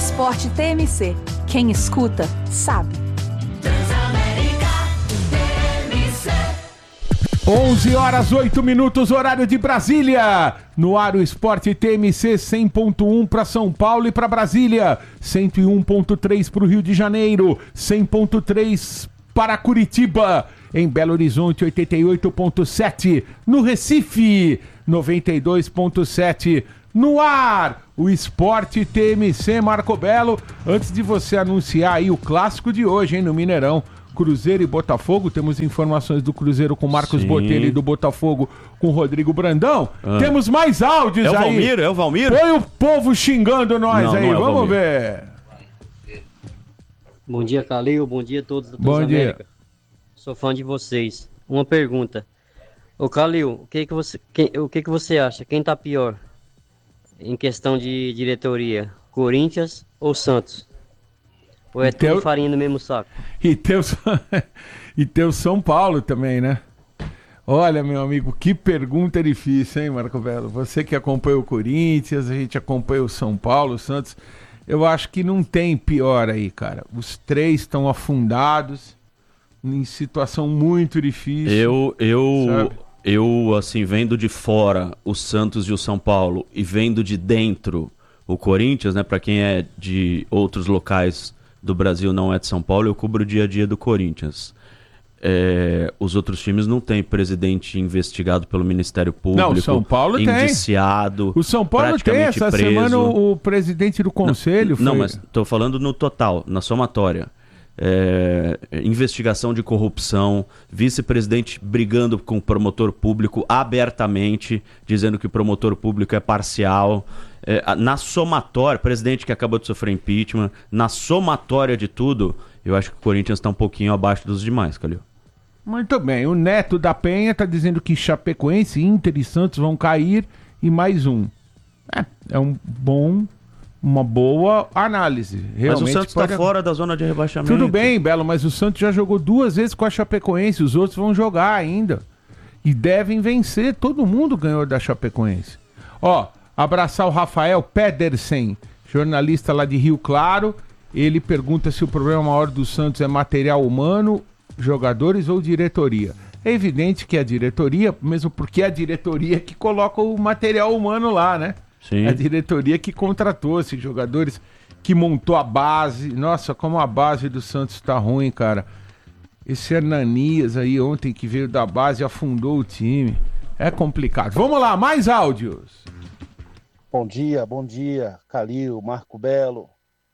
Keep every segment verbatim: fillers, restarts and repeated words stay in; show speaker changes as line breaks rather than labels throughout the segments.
Esporte T M C. Quem escuta, sabe.
onze horas, oito minutos, horário de Brasília. No ar o Esporte T M C cem ponto um para São Paulo e para Brasília. cento e um ponto três para o Rio de Janeiro. cem ponto três para Curitiba. Em Belo Horizonte, oitenta e oito ponto sete. No Recife, noventa e dois ponto sete. No ar, o Esporte T M C Marco Belo. Antes de você anunciar aí o clássico de hoje, hein, no Mineirão. Cruzeiro e Botafogo, temos informações do Cruzeiro com Marcos Botelho e do Botafogo com Rodrigo Brandão. Ah. Temos mais áudios aí.
É o Valmir, é o Valmir?
Põe o povo xingando nós não, aí, não é vamos ver.
Bom dia, Calil, bom dia a todos da
Bom
Transamérica.
dia.
Sou fã de vocês. Uma pergunta. Ô Calil, o que que você, quem, o que que você acha? Quem tá pior em questão de diretoria? Corinthians ou Santos? Ou é e tudo teu... farinha no mesmo saco?
E teu... e teu São Paulo também, né? Olha, meu amigo, que pergunta difícil, hein, Marco Belo? Você que acompanha o Corinthians, a gente acompanha o São Paulo, o Santos. Eu acho que não tem pior aí, cara. Os três estão afundados, em situação muito difícil.
Eu, eu, eu, assim, vendo de fora o Santos e o São Paulo e vendo de dentro o Corinthians, né? Para quem é de outros locais do Brasil, não é de São Paulo, eu cubro o dia a dia do Corinthians. É, os outros times não têm presidente investigado pelo Ministério Público.
Não, o São Paulo
indiciado,
tem. O São Paulo tem. Essa
preso.
semana o, o presidente do conselho
não,
foi...
Não, mas estou falando no total, na somatória. É, investigação de corrupção, vice-presidente brigando com o promotor público abertamente, dizendo que o promotor público é parcial. É, na somatória, presidente que acabou de sofrer impeachment, na somatória de tudo, eu acho que o Corinthians está um pouquinho abaixo dos demais, Calil.
Muito bem, o Neto da Penha está dizendo que Chapecoense, Inter e Santos vão cair e mais um. É, é um bom... Uma boa análise. Realmente.
Mas o Santos está pode... fora da zona de rebaixamento.
Tudo bem, Belo, mas o Santos já jogou duas vezes com a Chapecoense. Os outros vão jogar ainda. E devem vencer. Todo mundo ganhou da Chapecoense. Ó, abraçar o Rafael Pedersen, jornalista lá de Rio Claro. Ele pergunta se o problema maior do Santos é material humano, jogadores ou diretoria. É evidente que é a diretoria, mesmo porque é a diretoria que coloca o material humano lá, né? Sim. A diretoria que contratou esses jogadores, que montou a base. Nossa, como a base do Santos tá ruim, cara. Esse Hernanias aí ontem que veio da base afundou o time. É complicado. Vamos lá, mais áudios.
Bom dia, bom dia, Calil, Marco Belo.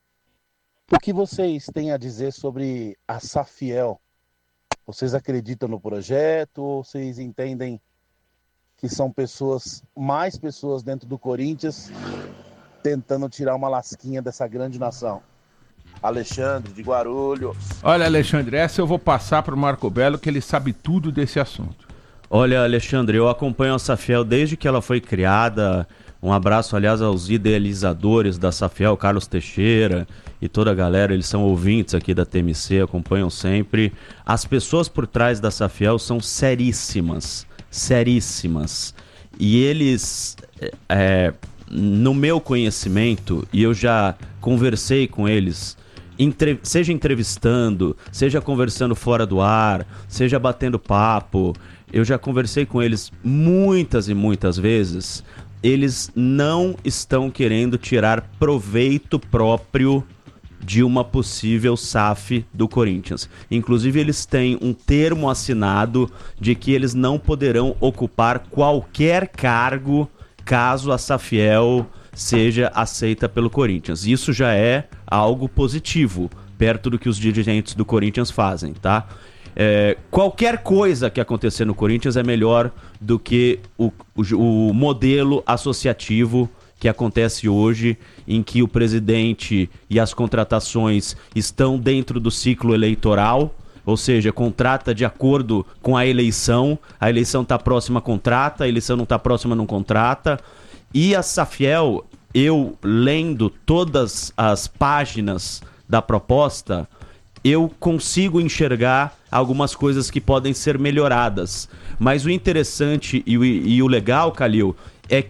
O que vocês têm a dizer sobre a Safiel? Vocês acreditam no projeto ou vocês entendem que são pessoas, mais pessoas dentro do Corinthians tentando tirar uma lasquinha dessa grande nação? Alexandre, de Guarulhos.
Olha, Alexandre, essa eu vou passar para o Marco Belo, que ele sabe tudo desse assunto.
Olha, Alexandre, eu acompanho a Safiel desde que ela foi criada. Um abraço, aliás, aos idealizadores da Safiel, Carlos Teixeira e toda a galera. Eles são ouvintes aqui da T M C, acompanham sempre. As pessoas por trás da Safiel são seríssimas. seríssimas e eles é, no meu conhecimento, e eu já conversei com eles, entre, seja entrevistando, seja conversando fora do ar, seja batendo papo, eu já conversei com eles muitas e muitas vezes. Eles não estão querendo tirar proveito próprio de uma possível S A F do Corinthians. Inclusive, eles têm um termo assinado de que eles não poderão ocupar qualquer cargo caso a Safiel seja aceita pelo Corinthians. Isso já é algo positivo, perto do que os dirigentes do Corinthians fazem, tá? É, qualquer coisa que acontecer no Corinthians é melhor do que o, o, o modelo associativo que acontece hoje, em que o presidente e as contratações estão dentro do ciclo eleitoral, ou seja, contrata de acordo com a eleição, a eleição está próxima, contrata, a eleição não está próxima, não contrata. E a Safiel, eu lendo todas as páginas da proposta, eu consigo enxergar algumas coisas que podem ser melhoradas. Mas o interessante e o, e o legal, Calil, é que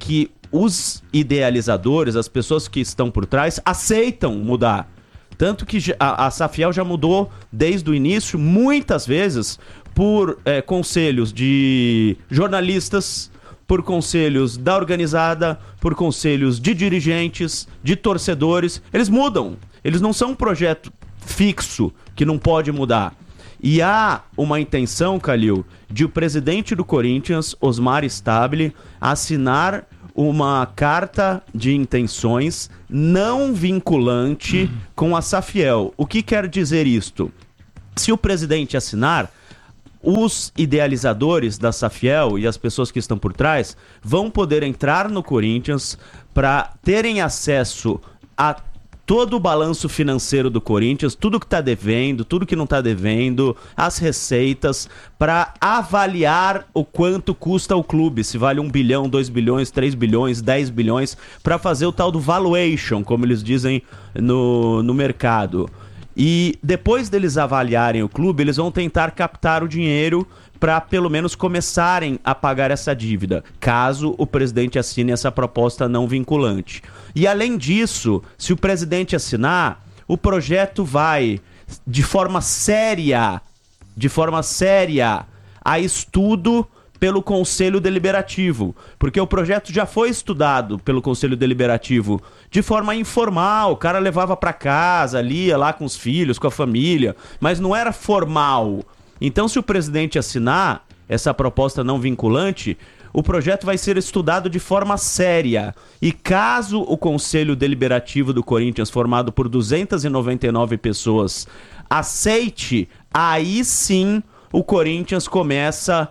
os idealizadores, as pessoas que estão por trás, aceitam mudar. Tanto que a, a Safiel já mudou desde o início, muitas vezes, por é, conselhos de jornalistas, por conselhos da organizada, por conselhos de dirigentes, de torcedores. Eles mudam. Eles não são um projeto fixo que não pode mudar. E há uma intenção, Calil, de o presidente do Corinthians, Osmar Stabile, assinar uma carta de intenções não vinculante uhum. com a Safiel. O que quer dizer isto? Se o presidente assinar, os idealizadores da Safiel e as pessoas que estão por trás vão poder entrar no Corinthians para terem acesso a todo o balanço financeiro do Corinthians, tudo que está devendo, tudo que não está devendo, as receitas, para avaliar o quanto custa o clube, se vale um bilhão, dois bilhões, três bilhões, dez bilhões, para fazer o tal do valuation, como eles dizem no, no mercado. E depois deles avaliarem o clube, eles vão tentar captar o dinheiro para pelo menos começarem a pagar essa dívida, caso o presidente assine essa proposta não vinculante. E além disso, se o presidente assinar, o projeto vai de forma séria, de forma séria, a estudo pelo Conselho Deliberativo, porque o projeto já foi estudado pelo Conselho Deliberativo de forma informal, o cara levava para casa, lia lá com os filhos, com a família, mas não era formal. Então, se o presidente assinar essa proposta não vinculante, o projeto vai ser estudado de forma séria. E caso o Conselho Deliberativo do Corinthians, formado por duzentas e noventa e nove pessoas, aceite, aí sim o Corinthians começa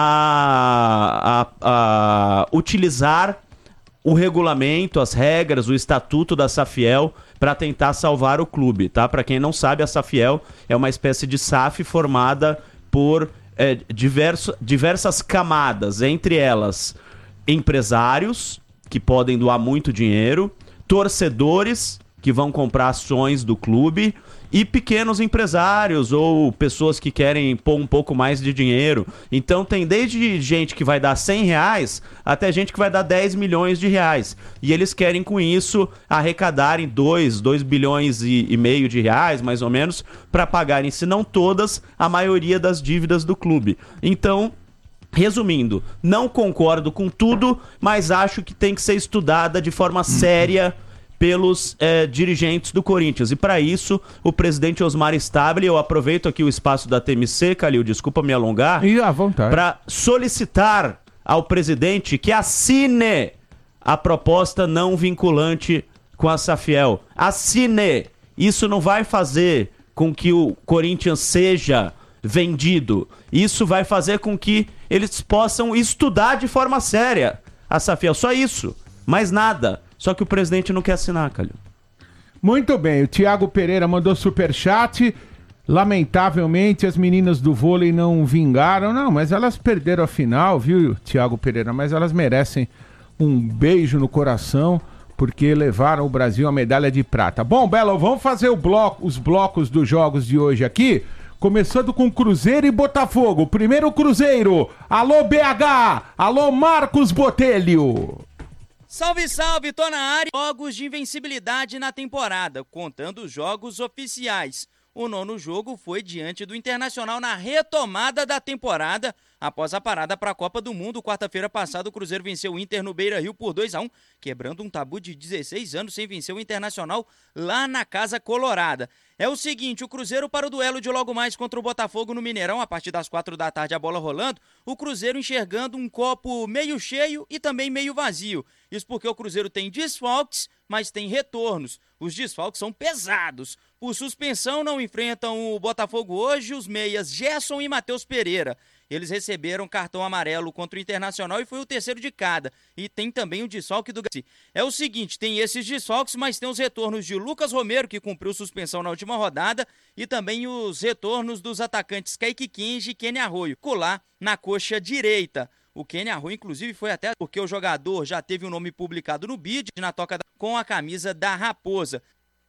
a, a, a utilizar o regulamento, as regras, o estatuto da Safiel para tentar salvar o clube, tá? Para quem não sabe, a Safiel é uma espécie de S A F formada por é, diverso, diversas camadas, entre elas empresários, que podem doar muito dinheiro, torcedores, que vão comprar ações do clube, e pequenos empresários ou pessoas que querem pôr um pouco mais de dinheiro. Então tem desde gente que vai dar cem reais até gente que vai dar dez milhões de reais. E eles querem com isso arrecadarem dois, dois bilhões e, e meio de reais, mais ou menos, para pagarem, se não todas, a maioria das dívidas do clube. Então, resumindo, não concordo com tudo, mas acho que tem que ser estudada de forma séria pelos eh, dirigentes do Corinthians. E para isso, o presidente Osmar Stabile, eu aproveito aqui o espaço da T M C, Calil, desculpa me alongar,
e à vontade,
para solicitar ao presidente que assine a proposta não vinculante com a Safiel. Assine! Isso não vai fazer com que o Corinthians seja vendido. Isso vai fazer com que eles possam estudar de forma séria a Safiel. Só isso. Mais nada. Só que o presidente não quer assinar, Calil.
Muito bem, o Thiago Pereira mandou superchat. Lamentavelmente, as meninas do vôlei não vingaram. Não, mas elas perderam a final, viu, Thiago Pereira? Mas elas merecem um beijo no coração, porque levaram o Brasil a medalha de prata. Bom, Belo, vamos fazer o bloco, os blocos dos jogos de hoje aqui. Começando com Cruzeiro e Botafogo. Primeiro Cruzeiro. Alô, B H. Alô, Marcos Botelho.
Salve, salve, tô na área. Jogos de invencibilidade na temporada, contando os jogos oficiais. O nono jogo foi diante do Internacional na retomada da temporada. Após a parada para a Copa do Mundo, quarta-feira passada, o Cruzeiro venceu o Inter no Beira-Rio por dois a um, quebrando um tabu de dezesseis anos sem vencer o Internacional lá na Casa Colorada. É o seguinte, o Cruzeiro para o duelo de logo mais contra o Botafogo no Mineirão, a partir das quatro da tarde, a bola rolando, o Cruzeiro enxergando um copo meio cheio e também meio vazio. Isso porque o Cruzeiro tem desfalques, mas tem retornos. Os desfalques são pesados. Por suspensão, não enfrentam o Botafogo hoje os meias Gerson e Matheus Pereira. Eles receberam cartão amarelo contra o Internacional e foi o terceiro de cada. E tem também o desfalque do Garcia. É o seguinte, tem esses desfalques, mas tem os retornos de Lucas Romero, que cumpriu suspensão na última rodada, e também os retornos dos atacantes Kaique Kenji e Kenny Arroio, colar na coxa direita. O Kenny Arroio, inclusive, foi até porque o jogador já teve o um nome publicado no B I D, na toca da... com a camisa da Raposa.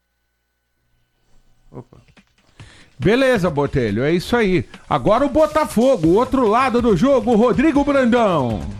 Opa. Beleza, Botelho, é isso aí. Agora o Botafogo, o outro lado do jogo, Rodrigo Brandão.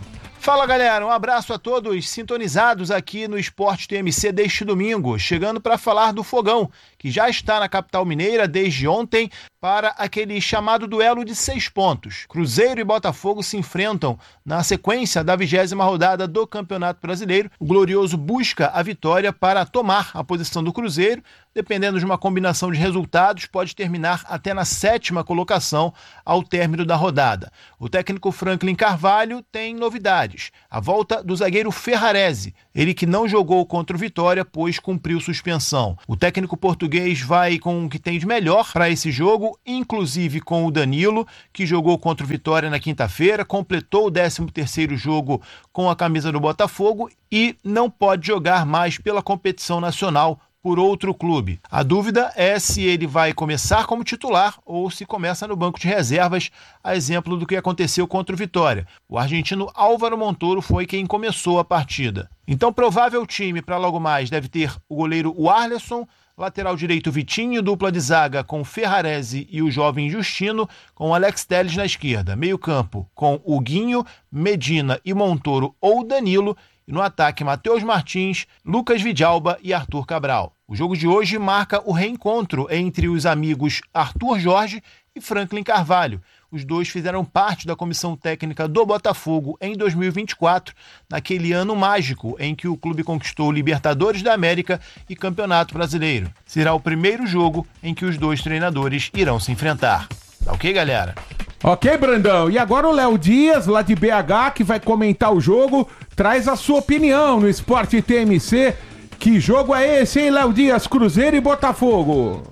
Fala galera, um abraço a todos sintonizados aqui no Esporte T M C deste domingo, chegando para falar do Fogão, que já está na capital mineira desde ontem para aquele chamado duelo de seis pontos. Cruzeiro e Botafogo se enfrentam na sequência da vigésima rodada do Campeonato Brasileiro. O Glorioso busca a vitória para tomar a posição do Cruzeiro, dependendo de uma combinação de resultados, pode terminar até na sétima colocação ao término da rodada. O técnico Franklin Carvalho tem novidades. A volta do zagueiro Ferrarese, ele que não jogou contra o Vitória, pois cumpriu suspensão. O técnico português vai com o que tem de melhor para esse jogo, inclusive com o Danilo, que jogou contra o Vitória na quinta-feira, completou o décimo terceiro jogo com a camisa do Botafogo e não pode jogar mais pela competição nacional por outro clube. A dúvida é se ele vai começar como titular ou se começa no banco de reservas, a exemplo do que aconteceu contra o Vitória. O argentino Álvaro Montoro foi quem começou a partida. Então, provável time para logo mais deve ter o goleiro Warleson, lateral direito Vitinho, dupla de zaga com Ferrarese e o jovem Justino, com Alex Telles na esquerda. Meio campo com Huguinho, Medina e Montoro ou Danilo. E no ataque, Matheus Martins, Lucas Vidalba e Arthur Cabral. O jogo de hoje marca o reencontro entre os amigos Arthur Jorge e Franklin Carvalho. Os dois fizeram parte da comissão técnica do Botafogo em dois mil e vinte e quatro, naquele ano mágico em que o clube conquistou Libertadores da América e Campeonato Brasileiro. Será o primeiro jogo em que os dois treinadores irão se enfrentar. Tá ok, galera?
Ok, Brandão. E agora o Léo Dias, lá de B H, que vai comentar o jogo, traz a sua opinião no Esporte T M C. Que jogo é esse, hein, Léo Dias? Cruzeiro e Botafogo.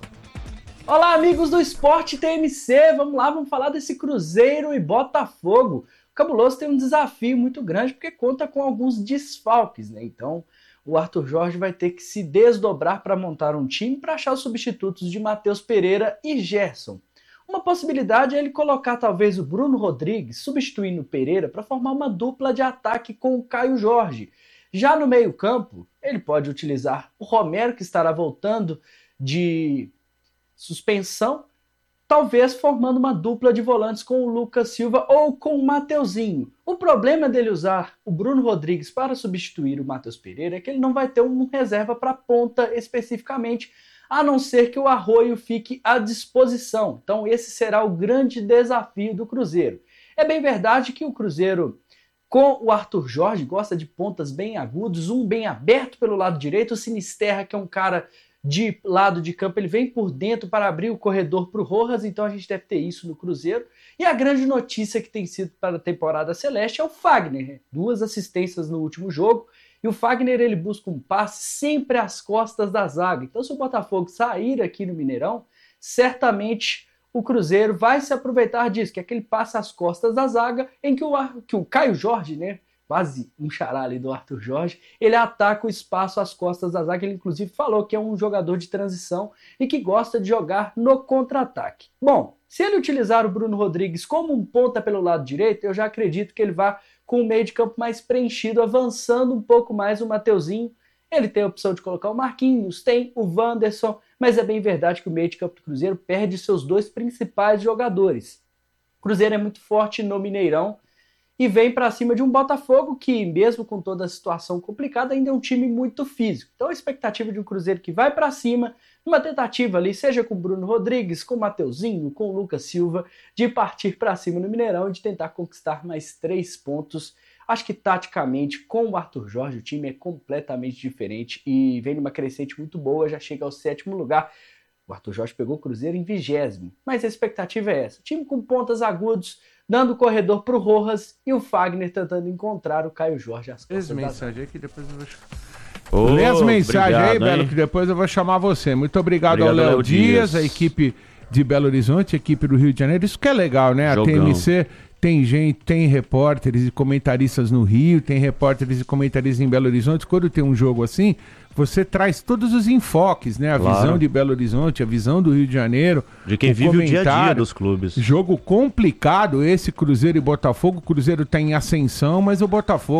Olá, amigos do Esporte T M C. Vamos lá, vamos falar desse Cruzeiro e Botafogo. O Cabuloso tem um desafio muito grande porque conta com alguns desfalques, né? Então, o Arthur Jorge vai ter que se desdobrar para montar um time para achar os substitutos de Matheus Pereira e Gerson. Uma possibilidade é ele colocar talvez o Bruno Rodrigues substituindo o Pereira para formar uma dupla de ataque com o Caio Jorge. Já no meio-campo, ele pode utilizar o Romero, que estará voltando de suspensão, talvez formando uma dupla de volantes com o Lucas Silva ou com o Mateuzinho. O problema dele usar o Bruno Rodrigues para substituir o Matheus Pereira é que ele não vai ter um reserva para ponta especificamente, a não ser que o Arroio fique à disposição. Então esse será o grande desafio do Cruzeiro. É bem verdade que o Cruzeiro, com o Arthur Jorge, gosta de pontas bem agudos, um bem aberto pelo lado direito, o Sinisterra, que é um cara de lado de campo, ele vem por dentro para abrir o corredor para o Rojas, então a gente deve ter isso no Cruzeiro. E a grande notícia que tem sido para a temporada celeste é o Fagner, né? Duas assistências no último jogo. E o Fagner, ele busca um passe sempre às costas da zaga. Então, se o Botafogo sair aqui no Mineirão, certamente o Cruzeiro vai se aproveitar disso, que é aquele passe às costas da zaga, em que o, que o Caio Jorge, né, quase um xará ali do Arthur Jorge, ele ataca o espaço às costas da zaga. Ele, inclusive, falou que é um jogador de transição e que gosta de jogar no contra-ataque. Bom, se ele utilizar o Bruno Rodrigues como um ponta pelo lado direito, eu já acredito que ele vai com o meio de campo mais preenchido, avançando um pouco mais o Mateuzinho. Ele tem a opção de colocar o Marquinhos, tem o Wanderson, mas é bem verdade que o meio de campo do Cruzeiro perde seus dois principais jogadores. O Cruzeiro é muito forte no Mineirão e vem para cima de um Botafogo que, mesmo com toda a situação complicada, ainda é um time muito físico. Então a expectativa de um Cruzeiro que vai para cima, numa tentativa ali, seja com o Bruno Rodrigues, com o Mateuzinho, com o Lucas Silva, de partir para cima no Mineirão e de tentar conquistar mais três pontos. Acho que taticamente, com o Arthur Jorge, o time é completamente diferente e vem numa crescente muito boa, já chega ao sétimo lugar. O Arthur Jorge pegou o Cruzeiro em vigésimo, mas a expectativa é essa. Time com pontas agudos, dando corredor para o Rojas e o Fagner tentando encontrar o Caio Jorge às costas da
mensagem aqui, depois eu vou...
Oh,
Lê as mensagens aí,
hein?
Belo, que depois eu vou chamar você. Muito obrigado, obrigado ao Léo Dias, Dias, a equipe de Belo Horizonte, a equipe do Rio de Janeiro. Isso que é legal, né? Jogão. A T M C tem gente, tem repórteres e comentaristas no Rio, tem repórteres e comentaristas em Belo Horizonte. Quando tem um jogo assim, você traz todos os enfoques, né? A claro. visão de Belo Horizonte, a visão do Rio de Janeiro.
De quem o vive o dia a dia dos clubes.
Jogo complicado esse Cruzeiro e Botafogo. O Cruzeiro tá em ascensão, mas o Botafogo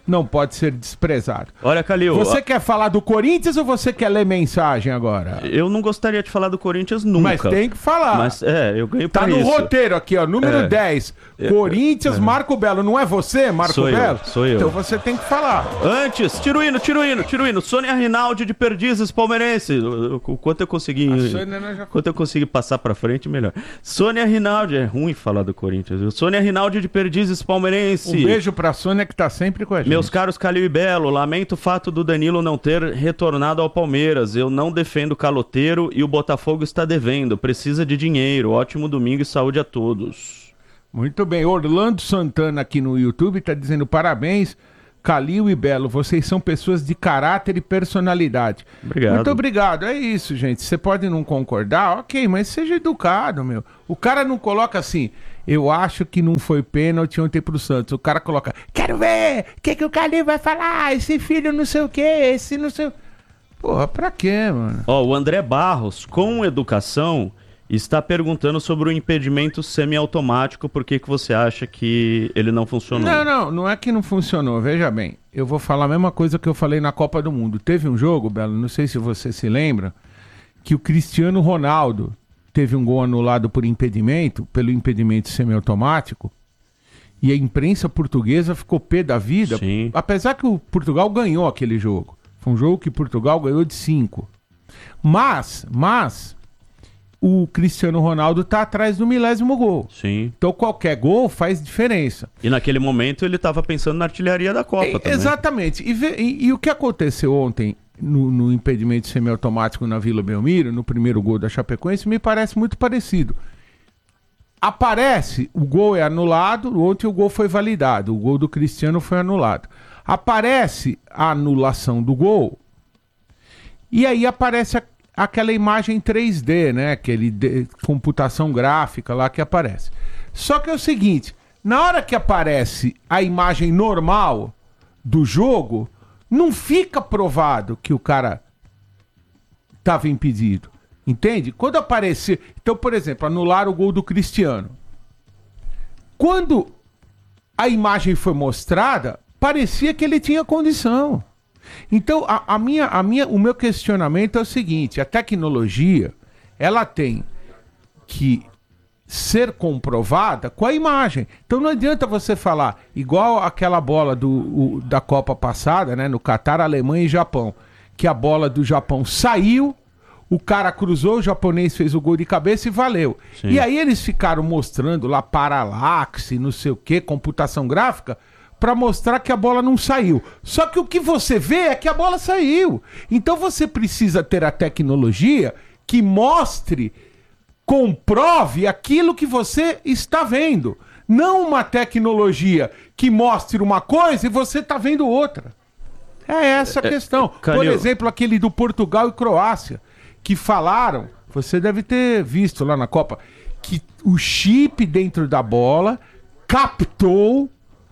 não pode ser desprezado.
Olha, Calil...
Você quer falar do Corinthians ou você quer ler mensagem agora?
Eu não gostaria de falar do Corinthians nunca.
Mas tem que falar.
Mas, é, eu ganho pra
Tá no
isso.
roteiro aqui, ó, número
É.
dez. Corinthians,
É.
Marco Belo. Não é você, Marco
Sou eu,
Belo?
sou eu.
Então você tem que falar.
Antes, tira o hino, tira o hino, tira o hino. Sônia Rinaldi de Perdizes, palmeirense. O o quanto eu consegui...
A Sônia, né, já-
Quanto eu consegui passar pra frente, melhor. Sônia Rinaldi... É ruim falar do Corinthians, viu? Sônia Rinaldi de Perdizes, palmeirense.
Um beijo pra Sônia que tá sempre com a gente.
Meus caros Calil e Belo, lamento o fato do Danilo não ter retornado ao Palmeiras. Eu não defendo o caloteiro e o Botafogo está devendo. Precisa de dinheiro. Ótimo domingo e saúde a todos.
Muito bem. Orlando Santana aqui no YouTube tá dizendo parabéns, Calil e Belo. Vocês são pessoas de caráter e personalidade.
Obrigado.
Muito obrigado. É isso, gente. Você pode não concordar, ok, mas seja educado, meu. O cara não coloca assim... Eu acho que não foi pênalti ontem pro Santos. O cara coloca, quero ver, o que, que o Calil vai falar? Esse filho não sei o que, esse não sei o... Porra, pra quê, mano?
Ó, o André Barros, com educação, está perguntando sobre o impedimento semiautomático. Por que que você acha que ele não funcionou?
Não, não, não é que não funcionou. Veja bem, eu vou falar a mesma coisa que eu falei na Copa do Mundo. Teve um jogo, Belo, não sei se você se lembra, que o Cristiano Ronaldo teve um gol anulado por impedimento, pelo impedimento semiautomático, e a imprensa portuguesa ficou pé da vida,
Sim.
apesar que o Portugal ganhou aquele jogo. Foi um jogo que Portugal ganhou de cinco. Mas, mas, o Cristiano Ronaldo tá atrás do milésimo gol.
Sim.
Então qualquer gol faz diferença.
E naquele momento ele estava pensando na artilharia da Copa
É,
também.
exatamente. E, ve- e- e o que aconteceu ontem no, no impedimento semiautomático na Vila Belmiro, no primeiro gol da Chapecoense, me parece muito parecido. Aparece, o gol é anulado, ontem o gol foi validado, o gol do Cristiano foi anulado. Aparece a anulação do gol, e aí aparece a- aquela imagem três D, né? Aquele de- computação gráfica lá que aparece. Só que é o seguinte, na hora que aparece a imagem normal do jogo, não fica provado que o cara estava impedido. Entende? Quando aparecer... Então, por exemplo, anular o gol do Cristiano. Quando a imagem foi mostrada, parecia que ele tinha condição. Então, a, a minha, a minha, o meu questionamento é o seguinte, a tecnologia, ela tem que ser comprovada com a imagem. Então não adianta você falar, igual aquela bola do, o, da Copa passada, né, no Catar, Alemanha e Japão, que a bola do Japão saiu, o cara cruzou, o japonês fez o gol de cabeça e valeu.
Sim.
E aí eles ficaram mostrando lá paralaxe, não sei o que, computação gráfica, para mostrar que a bola não saiu. Só que o que você vê é que a bola saiu. Então você precisa ter a tecnologia que mostre, comprove aquilo que você está vendo. Não uma tecnologia que mostre uma coisa e você está vendo outra. É essa a questão.
Calil.
Por exemplo, aquele do Portugal e Croácia, que falaram, você deve ter visto lá na Copa, que o chip dentro da bola captou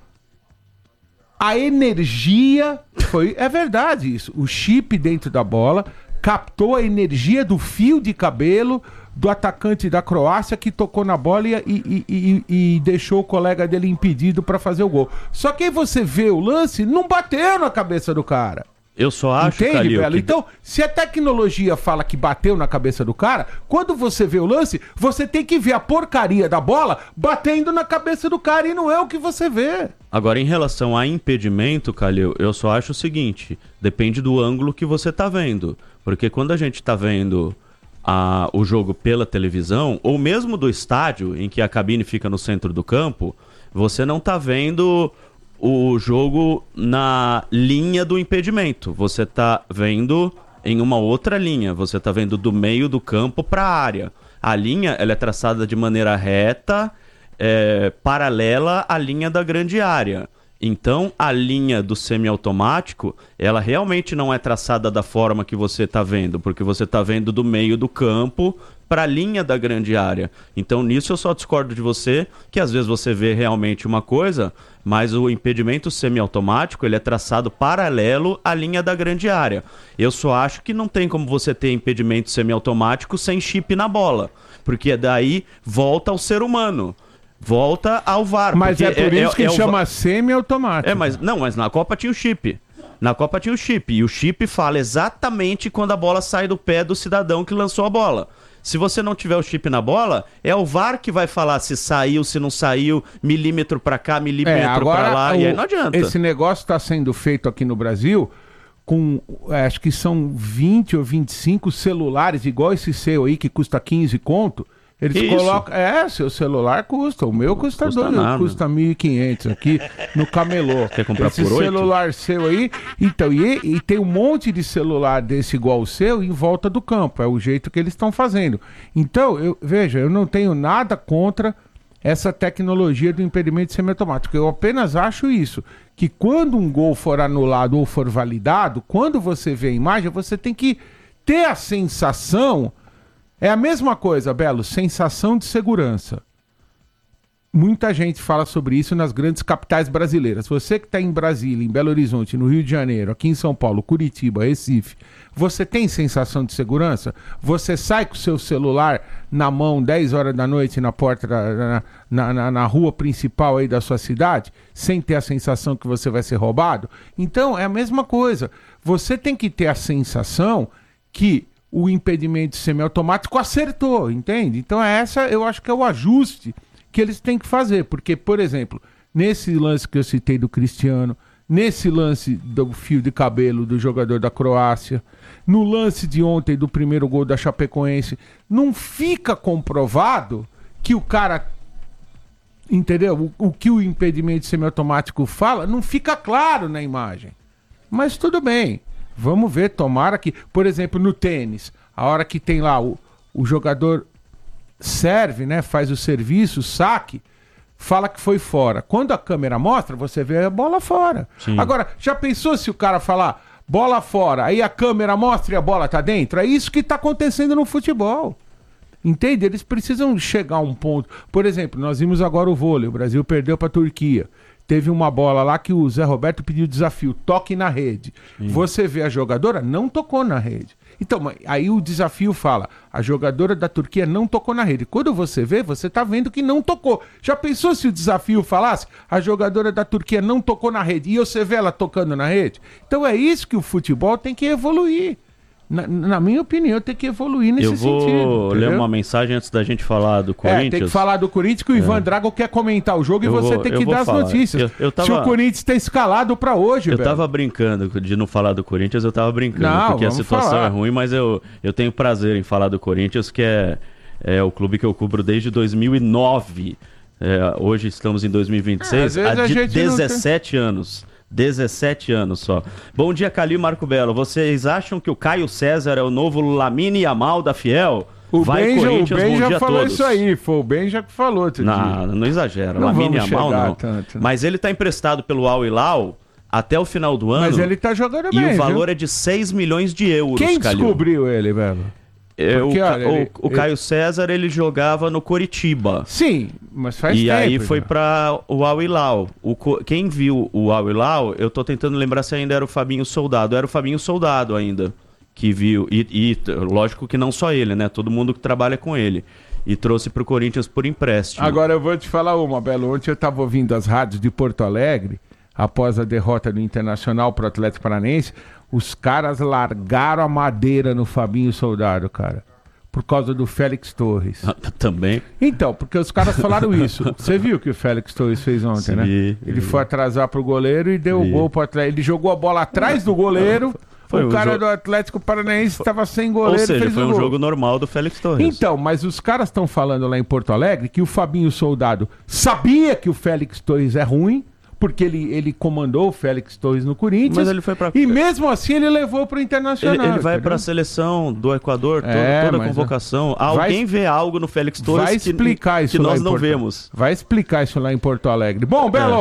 a energia, foi, é verdade isso, o chip dentro da bola captou a energia do fio de cabelo do atacante da Croácia que tocou na bola e, e, e, e deixou o colega dele impedido para fazer o gol. Só que aí você vê o lance, não bateu na cabeça do cara.
Eu só acho,
Entende,
Calil,
Belo?
que...
Então, se a tecnologia fala que bateu na cabeça do cara, quando você vê o lance, você tem que ver a porcaria da bola batendo na cabeça do cara e não é o que você vê.
Agora, em relação a impedimento, Calil, eu só acho o seguinte, depende do ângulo que você tá vendo. Porque quando a gente tá vendo a, o jogo pela televisão, ou mesmo do estádio, em que a cabine fica no centro do campo, você não tá vendo o jogo na linha do impedimento. Você tá vendo em uma outra linha. Você tá vendo do meio do campo para a área. A linha, ela é traçada de maneira reta, é, paralela à linha da grande área. Então, a linha do semiautomático, ela realmente não é traçada da forma que você está vendo, porque você está vendo do meio do campo para a linha da grande área. Então, nisso eu só discordo de você, que às vezes você vê realmente uma coisa, mas o impedimento semiautomático, ele é traçado paralelo à linha da grande área. Eu só acho que não tem como você ter impedimento semiautomático sem chip na bola, porque daí volta ao ser humano. volta ao V A R.
Mas é por isso é, que
é, é
chama
o...
semi-automático.
É, mas não, mas na Copa tinha o chip. Na Copa tinha o chip. E o chip fala exatamente quando a bola sai do pé do cidadão que lançou a bola. Se você não tiver o chip na bola, é o V A R que vai falar se saiu, se não saiu, milímetro pra cá, milímetro
é, agora,
pra lá,
o,
e aí não adianta.
Esse negócio está sendo feito aqui no Brasil com, acho que são vinte ou vinte e cinco celulares, igual esse seu aí, que custa quinze conto. Eles
que
colocam... Isso? É, seu celular custa. O meu custa,
custa,
dois, custa mil e quinhentos aqui no camelô.
Quer comprar
esse
por oito?
celular seu aí... Então, e, e tem um monte de celular desse igual o seu em volta do campo. É o jeito que eles estão fazendo. Então, eu, veja, eu não tenho nada contra essa tecnologia do impedimento semiautomático. Eu apenas acho isso, que quando um gol for anulado ou for validado, quando você vê a imagem, você tem que ter a sensação... É a mesma coisa, Belo, sensação de segurança. Muita gente fala sobre isso nas grandes capitais brasileiras. Você que está em Brasília, em Belo Horizonte, no Rio de Janeiro, aqui em São Paulo, Curitiba, Recife, você tem sensação de segurança? Você sai com o seu celular na mão dez horas da noite na porta, na, na, na, na rua principal aí da sua cidade, sem ter a sensação que você vai ser roubado? Então, é a mesma coisa. Você tem que ter a sensação que o impedimento semiautomático acertou, entende? Então essa eu acho que é o ajuste que eles têm que fazer, porque, por exemplo, nesse lance que eu citei do Cristiano, nesse lance do fio de cabelo do jogador da Croácia, no lance de ontem do primeiro gol da Chapecoense, não fica comprovado que o cara, entendeu? O, o que o impedimento semiautomático fala, não fica claro na imagem. Mas tudo bem. Vamos ver, tomara que... Por exemplo, no tênis, a hora que tem lá o, o jogador serve, né, faz o serviço, o saque, fala que foi fora. Quando a câmera mostra, você vê a bola fora. Sim. Agora, já pensou se o cara falar bola fora, aí a câmera mostra e a bola tá dentro? É isso que tá acontecendo no futebol. Entende? Eles precisam chegar a um ponto... Por exemplo, nós vimos agora o vôlei, o Brasil perdeu para a Turquia. Teve uma bola lá que o Zé Roberto pediu desafio, toque na rede. Sim. Você vê a jogadora, não tocou na rede. Então, aí o desafio fala, a jogadora da Turquia não tocou na rede. Quando você vê, você tá vendo que não tocou. Já pensou se o desafio falasse, a jogadora da Turquia não tocou na rede, e você vê ela tocando na rede? Então é isso que o futebol tem que evoluir. Na, na minha opinião, tem que evoluir nesse
Eu vou
sentido.
Eu vou ler uma mensagem antes da gente falar do Corinthians.
É, tem que falar do Corinthians, que o Ivan é. Drago quer comentar o jogo eu e você vou, tem que dar falar. As notícias. Eu, eu tava... Se o Corinthians está escalado para hoje,
Eu
velho.
tava brincando de não falar do Corinthians, eu tava brincando,
não,
porque a situação
falar.
é ruim, mas eu, eu tenho prazer em falar do Corinthians, que é, é o clube que eu cubro desde dois mil e nove. É, hoje estamos em dois mil e vinte e seis,
é,
há de dezessete tem... anos. dezessete anos só. Bom dia, Calil e Marco Belo. Vocês acham que o Caio César é o novo Lamine Yamal da Fiel?
O
Vai
Ben,
Corinthians,
o Ben
bom
já
dia
falou
todos.
isso aí, foi o Ben já que falou.
Não, não exagera.
Não
Lamine Yamal não.
Tanto, né?
Mas ele tá emprestado pelo Al Hilal até o final do ano.
Mas ele tá jogando
e
bem.
E o valor
viu?
é de seis milhões de euros,
Quem
Calil.
descobriu ele, velho?
É,
Porque,
o,
olha,
o,
ele,
o Caio
ele...
César, ele jogava no Coritiba.
Sim, mas faz
e
tempo.
E aí foi
já.
para o Al Hilal. O, quem viu o Al Hilal, eu tô tentando lembrar se ainda era o Fabinho Soldado. Era o Fabinho Soldado ainda que viu. E, e lógico que não só ele, né? Todo mundo que trabalha com ele. E trouxe pro Corinthians por empréstimo.
Agora eu vou te falar uma, Belo. Ontem eu tava ouvindo as rádios de Porto Alegre, após a derrota do Internacional pro Atlético Paranaense, os caras largaram a madeira no Fabinho Soldado, cara. Por causa do Félix Torres.
Também?
Então, porque os caras falaram isso. Você viu o que o Félix Torres fez ontem, Sim, né? Vi, Ele vi. foi atrasar pro goleiro e deu o gol pro Atlético. Ele jogou a bola atrás do goleiro. Foi o cara jo... do Atlético Paranaense estava sem goleiro.
Ou seja,
fez
foi
um
um
gol.
jogo normal do Félix Torres.
Então, mas os caras estão falando lá em Porto Alegre que o Fabinho Soldado sabia que o Félix Torres é ruim, porque ele, ele comandou o Félix Torres no Corinthians.
Mas ele foi pra...
E mesmo assim ele levou pro Internacional.
Ele, ele vai para a seleção do Equador, toda,
é,
toda a convocação. Alguém vai... vê algo no Félix Torres
vai explicar
que,
isso
que nós não
Porto...
vemos.
Vai explicar isso lá em Porto Alegre. Bom, Belo, é.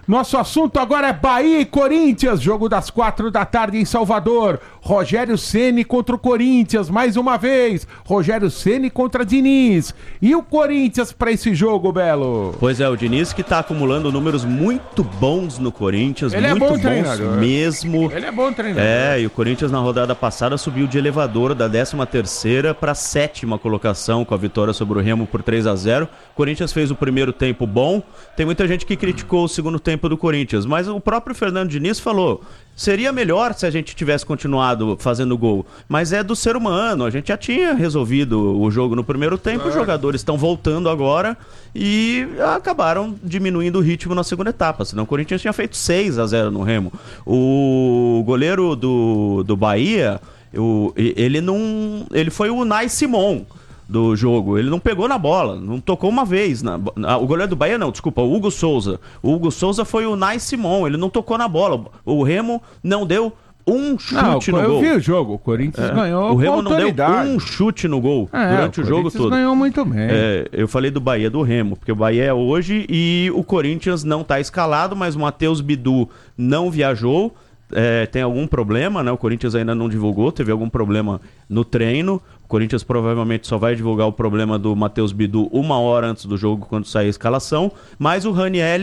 Nosso assunto agora é Bahia e Corinthians, jogo das quatro da tarde em Salvador. Rogério Ceni contra o Corinthians, mais uma vez. Rogério Ceni contra Diniz. E o Corinthians para esse jogo, Belo?
Pois é, o Diniz que tá acumulando números muito bons no Corinthians,
Ele
muito
é bom
bons
treinador.
mesmo.
Ele é bom treinador.
É, e o Corinthians na rodada passada subiu de elevador da décima terceira para a sétima colocação com a vitória sobre o Remo por três a zero. O Corinthians fez o primeiro tempo bom. Tem muita gente que criticou o segundo tempo do Corinthians, mas o próprio Fernando Diniz falou: seria melhor se a gente tivesse continuado fazendo gol, mas é do ser humano, a gente já tinha resolvido o jogo no primeiro tempo, os jogadores estão voltando agora e acabaram diminuindo o ritmo na segunda etapa, senão o Corinthians tinha feito seis a zero no Remo. O goleiro do, do Bahia, o, ele não, ele foi o Unai Simon do jogo, ele não pegou na bola, não tocou uma vez na, na, o goleiro do Bahia não, desculpa, o Hugo Souza o Hugo Souza foi o Unai Simon, ele não tocou na bola, o Remo não deu um chute
não,
no
eu
gol.
Vi o jogo, o Corinthians
é.
ganhou
o Remo não deu
autoridade.
um chute no gol
é,
durante o, o jogo todo.
ganhou muito bem.
É, eu falei do Bahia, do Remo, porque o Bahia é hoje e o Corinthians não está escalado, mas o Matheus Bidu não viajou. É, tem algum problema, né? O Corinthians ainda não divulgou, teve algum problema no treino. O Corinthians provavelmente só vai divulgar o problema do Matheus Bidu uma hora antes do jogo, quando sair a escalação. Mas o Ranieri